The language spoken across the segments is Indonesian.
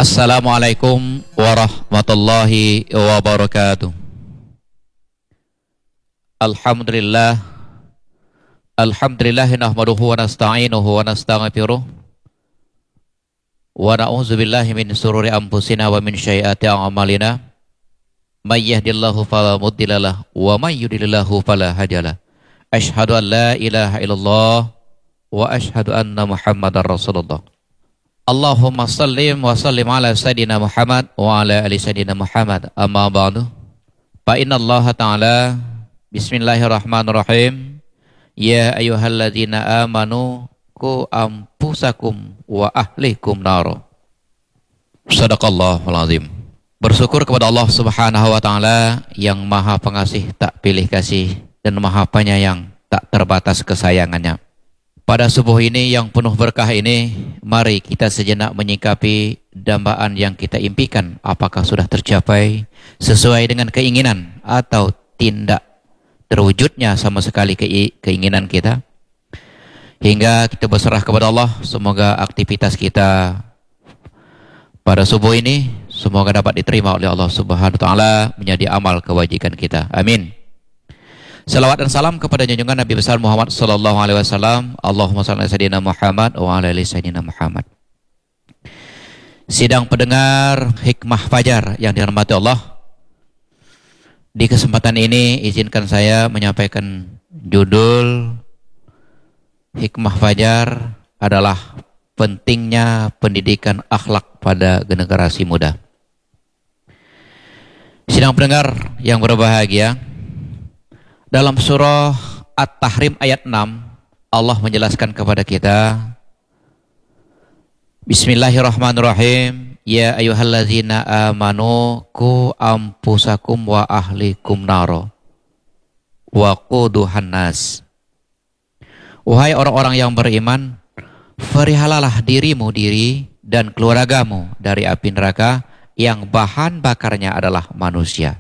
Assalamualaikum warahmatullahi wabarakatuh. Alhamdulillah. Alhamdulillah nahmaduhu wa nasta'inuhu wa nastaghfiruh. Wa na'udzu billahi min shururi anfusina wa min sayyiati a'malina. May yahdihillahu fala mudhillalah wa may yudhlilhu fala hadiyalah. Asyhadu an la ilaha illallah wa asyhadu anna Muhammadar Rasulullah. Allahumma sallim wa sallim ala Sayyidina Muhammad wa ala ali Sayyidina Muhammad. Amma ba'du. Fa inna Allah ta'ala bismillahirrahmanirrahim. Ya ayyuhalladzina amanu qu anfusakum wa ahlikum nar. Shadaqallahul azim. Bersyukur kepada Allah Subhanahu wa taala yang Maha Pengasih tak pilih kasih dan Maha Penyayang tak terbatas kesayangannya. Pada subuh ini yang penuh berkah ini, mari kita sejenak menyikapi dambaan yang kita impikan. Apakah sudah tercapai sesuai dengan keinginan atau tidak terwujudnya sama sekali keinginan kita. Hingga kita berserah kepada Allah, semoga aktivitas kita pada subuh ini semoga dapat diterima oleh Allah Subhanahu wa taala menjadi amal kewajiban kita. Amin. Salawat dan salam kepada junjungan Nabi besar Muhammad sallallahu alaihi wasallam. Allahumma shalli ala sayyidina Muhammad wa ala ali sayyidina Muhammad. Sidang pendengar Hikmah Fajar yang dirahmati Allah. Di kesempatan ini izinkan saya menyampaikan judul Hikmah Fajar adalah pentingnya pendidikan akhlak pada generasi muda. Sidang pendengar yang berbahagia, dalam surah At-Tahrim ayat 6, Allah menjelaskan kepada kita, Bismillahirrahmanirrahim. Ya ayyuhalladzina amanu qu anfusakum wa ahlikum naro wa quduhan nas. Wahai orang-orang yang beriman, perihalalah dirimu dan keluargamu dari api neraka yang bahan bakarnya adalah manusia.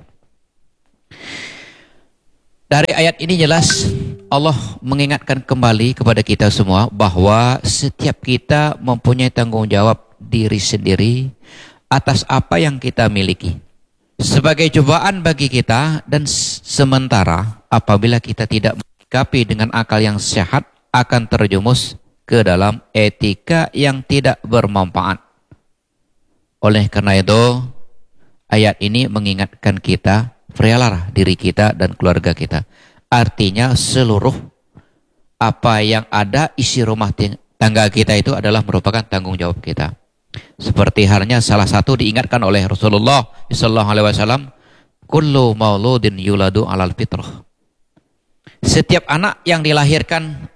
Dari ayat ini jelas Allah mengingatkan kembali kepada kita semua bahwa setiap kita mempunyai tanggung jawab diri sendiri atas apa yang kita miliki. Sebagai cobaan bagi kita dan sementara apabila kita tidak menyikapi dengan akal yang sehat akan terjumus ke dalam etika yang tidak bermanfaat. Oleh karena itu ayat ini mengingatkan kita, perihalalah diri kita dan keluarga kita. Artinya seluruh apa yang ada isi rumah tangga kita itu adalah merupakan tanggung jawab kita. Seperti halnya salah satu diingatkan oleh Rasulullah sallallahu alaihi wasallam, kullu mauludin yuladu 'alal fitrah. Setiap anak yang dilahirkan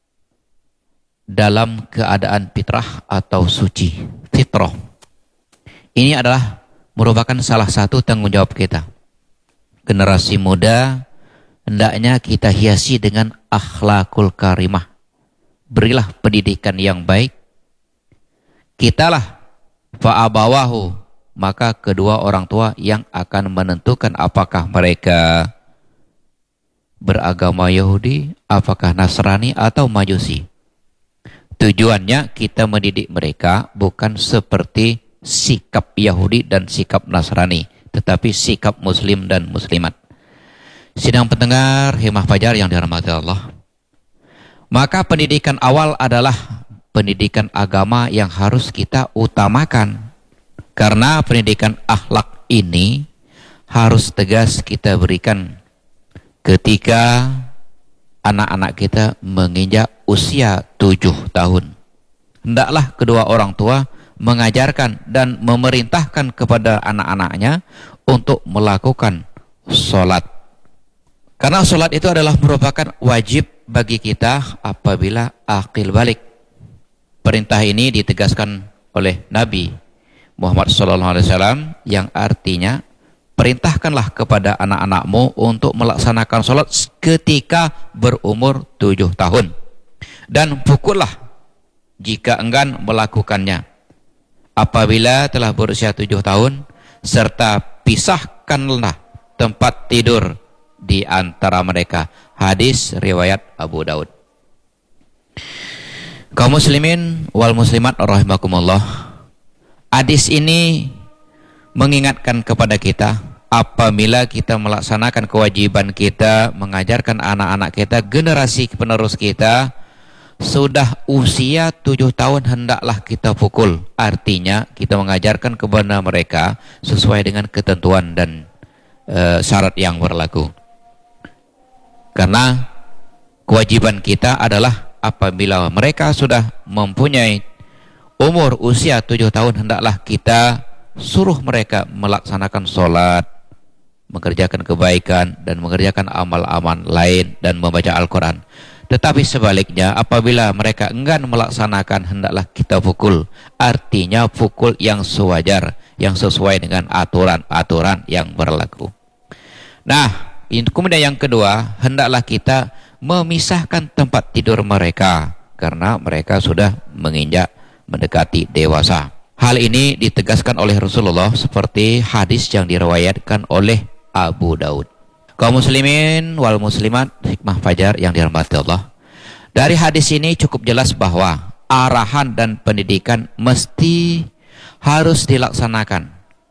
dalam keadaan fitrah atau suci, fitrah. Ini adalah merupakan salah satu tanggung jawab kita. Generasi muda hendaknya kita hiasi dengan akhlakul karimah. Berilah pendidikan yang baik. Kitalah fa'abawahu, maka kedua orang tua yang akan menentukan apakah mereka beragama Yahudi, apakah Nasrani atau Majusi. Tujuannya kita mendidik mereka bukan seperti sikap Yahudi dan sikap Nasrani, tetapi sikap muslim dan muslimat. Sidang pendengar Hikmah Fajar yang dirahmati Allah. Maka pendidikan awal adalah pendidikan agama yang harus kita utamakan. Karena pendidikan akhlak ini harus tegas kita berikan ketika anak-anak kita menginjak usia 7 tahun. Hendaklah kedua orang tua mengajarkan dan memerintahkan kepada anak-anaknya untuk melakukan sholat. Karena sholat itu adalah merupakan wajib bagi kita apabila akil balik. Perintah ini ditegaskan oleh Nabi Muhammad SAW yang artinya perintahkanlah kepada anak-anakmu untuk melaksanakan sholat ketika berumur 7 tahun. Dan pukullah jika enggan melakukannya apabila telah berusia 7 tahun, serta pisahkanlah tempat tidur di antara mereka. Hadis riwayat Abu Daud. Kaum muslimin wal muslimat rahimakumullah. Hadis ini mengingatkan kepada kita, apabila kita melaksanakan kewajiban kita, mengajarkan anak-anak kita, generasi penerus kita, sudah usia 7 tahun hendaklah kita pukul. Artinya kita mengajarkan kepada mereka sesuai dengan ketentuan dan syarat yang berlaku. Karena kewajiban kita adalah apabila mereka sudah mempunyai umur usia 7 tahun, hendaklah kita suruh mereka melaksanakan sholat, mengerjakan kebaikan, dan mengerjakan amal-amal lain, dan membaca Al-Quran. Tetapi sebaliknya, apabila mereka enggan melaksanakan, hendaklah kita pukul. Artinya pukul yang sewajar, yang sesuai dengan aturan-aturan yang berlaku. Nah, kemudian yang kedua, hendaklah kita memisahkan tempat tidur mereka, karena mereka sudah menginjak mendekati dewasa. Hal ini ditegaskan oleh Rasulullah seperti hadis yang diriwayatkan oleh Abu Daud. Kaum muslimin wal muslimat, hikmah fajar yang dirahmati Allah. Dari hadis ini cukup jelas bahwa arahan dan pendidikan mesti harus dilaksanakan.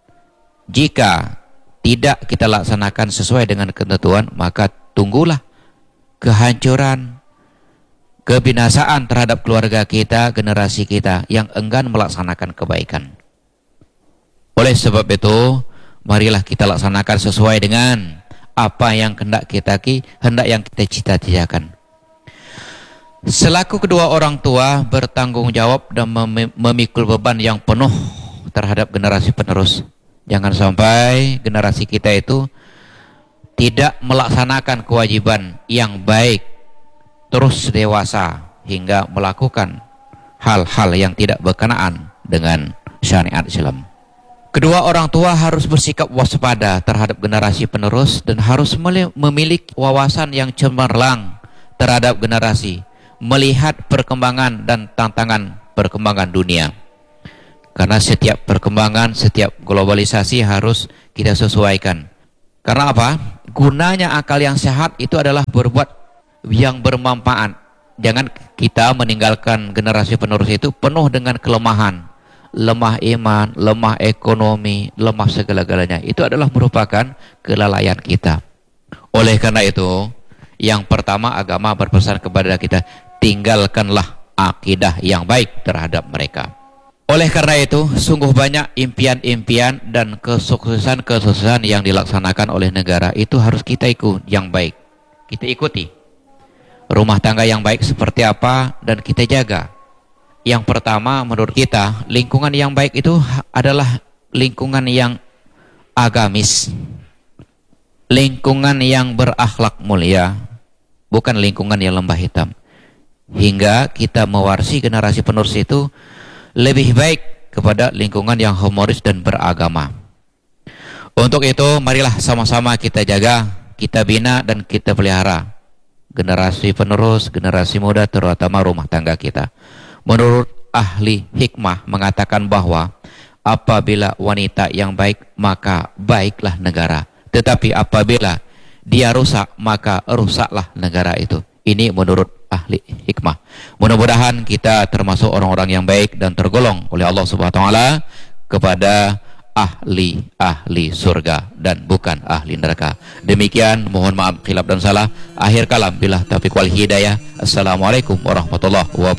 Jika tidak kita laksanakan sesuai dengan ketentuan, maka tunggulah kehancuran, kebinasaan terhadap keluarga kita, generasi kita yang enggan melaksanakan kebaikan. Oleh sebab itu, marilah kita laksanakan sesuai dengan apa yang hendak yang kita cita-citakan. Selaku kedua orang tua bertanggung jawab dan memikul beban yang penuh terhadap generasi penerus. Jangan sampai generasi kita itu tidak melaksanakan kewajiban yang baik, terus dewasa hingga melakukan hal-hal yang tidak berkenaan dengan syariat Islam. Kedua orang tua harus bersikap waspada terhadap generasi penerus dan harus memiliki wawasan yang cemerlang terhadap generasi, melihat perkembangan dan tantangan perkembangan dunia. Karena setiap perkembangan, setiap globalisasi harus kita sesuaikan. Karena apa? Gunanya akal yang sehat itu adalah berbuat yang bermanfaat. Jangan kita meninggalkan generasi penerus itu penuh dengan kelemahan, lemah iman, lemah ekonomi, lemah segala-galanya. Itu adalah merupakan kelalaian kita. Oleh karena itu, yang pertama agama berpesan kepada kita, tinggalkanlah akidah yang baik terhadap mereka. Oleh karena itu, sungguh banyak impian-impian dan kesuksesan-kesuksesan yang dilaksanakan oleh negara itu harus kita ikut yang baik. Kita ikuti. Rumah tangga yang baik seperti apa dan kita jaga. Yang pertama menurut kita, lingkungan yang baik itu adalah lingkungan yang agamis. Lingkungan yang berakhlak mulia, bukan lingkungan yang lembah hitam. Hingga kita mewarisi generasi penerus itu lebih baik kepada lingkungan yang humoris dan beragama. Untuk itu, marilah sama-sama kita jaga, kita bina dan kita pelihara generasi penerus, generasi muda, terutama rumah tangga kita. Menurut ahli hikmah mengatakan bahwa apabila wanita yang baik, maka baiklah negara. Tetapi apabila dia rusak, maka rusaklah negara itu. Ini menurut ahli hikmah. Mudah-mudahan kita termasuk orang-orang yang baik dan tergolong oleh Allah Subhanahu wa taala kepada ahli surga dan bukan ahli neraka. Demikian, mohon maaf khilaf dan salah. Akhir kalam, billah taufiq wal hidayah. Assalamualaikum warahmatullahi wabarakatuh.